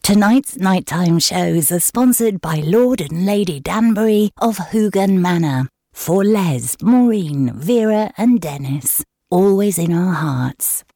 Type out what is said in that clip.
Tonight's nighttime shows are sponsored by Lord and Lady Danbury of Hoogan Manor. For Les, Maureen, Vera and Dennis, always in our hearts.